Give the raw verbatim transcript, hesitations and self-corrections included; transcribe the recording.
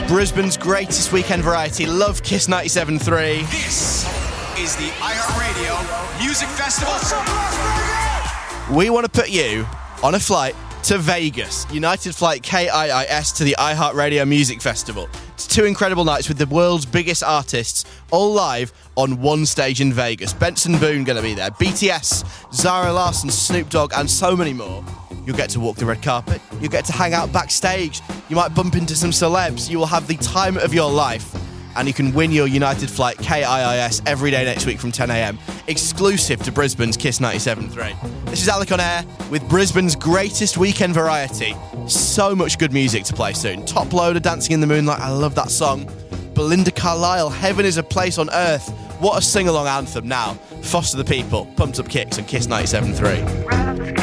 Brisbane's greatest weekend variety. Love Kiss ninety-seven point three. This is the iHeartRadio Music Festival. We want to put you on a flight to Vegas. United Flight K I I S to the iHeartRadio Music Festival. It's two incredible nights with the world's biggest artists, all live on one stage in Vegas. Benson Boone going to be there, B T S, Zara Larsson, Snoop Dogg, and so many more. You'll get to walk the red carpet. You'll get to hang out backstage. You might bump into some celebs. You will have the time of your life. And you can win your United Flight K I I S every day next week from ten a.m. exclusive to Brisbane's Kiss ninety-seven point three. This is Alec on Air with Brisbane's greatest weekend variety. So much good music to play soon. Top Loader, Dancing in the Moonlight. I love that song. Belinda Carlisle, Heaven is a Place on Earth. What a sing-along anthem now. Foster the People, Pumped Up Kicks and Kiss ninety-seven point three.